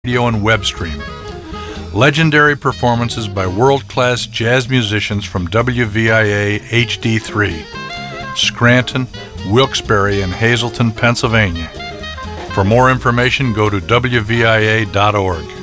radio and web stream. Legendary performances by world-class jazz musicians from WVIA HD3, Scranton, Wilkes-Barre, and Hazleton, Pennsylvania. For more information, go to WVIA.org.